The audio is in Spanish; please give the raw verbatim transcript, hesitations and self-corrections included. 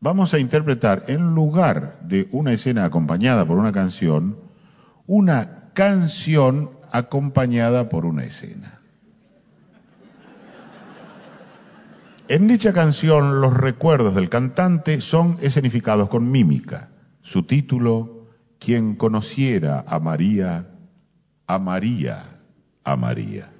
vamos a interpretar, en lugar de una escena acompañada por una canción, una canción acompañada por una escena. En dicha canción, los recuerdos del cantante son escenificados con mímica. Su título, Quien conociera a María, amaría a María.